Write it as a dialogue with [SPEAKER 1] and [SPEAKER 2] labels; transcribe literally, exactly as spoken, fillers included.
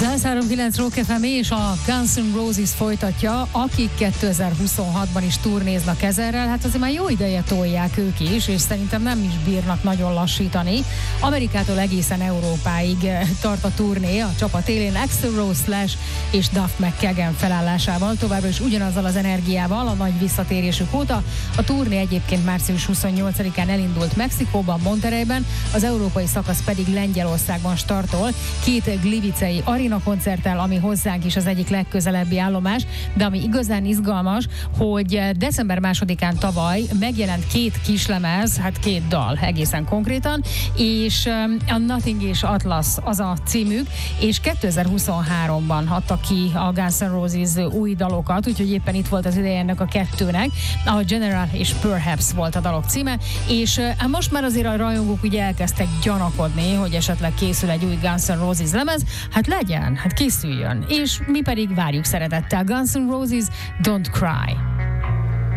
[SPEAKER 1] száz három kilenc Rock ef em és a Guns N' Roses folytatja, akik kétezer-huszonhatban is turnéznak ezerrel, hát azért már jó ideje tolják ők is, és szerintem nem is bírnak nagyon lassítani. Amerikától egészen Európáig tart a turné a csapat élén Axl Rose, Slash és Duff McKagan felállásával, továbbra is ugyanazzal az energiával a nagy visszatérésük óta. A turné egyébként március huszonnyolcadikán elindult Mexikóban, Monterreyben, az európai szakasz pedig Lengyelországban startol, két glivicei arena koncerttel, ami hozzánk is az egyik legközelebbi állomás, de ami igazán izgalmas, hogy december másodikán tavaly megjelent két kislemez, hát két dal egészen konkrétan, és a Nothing és Atlas az a címük, és kétezer-huszonháromban adta ki a Guns N' Roses új dalokat, úgyhogy éppen itt volt az ideje ennek a kettőnek. A General és Perhaps volt a dalok címe, és most már azért a rajongók ugye elkezdtek gyanakodni, hogy esetleg készül egy új Guns N' Roses lemez, hát legyen, hát készüljön, és mi pedig várjuk szeretettel. Guns N' Roses, Don't Cry.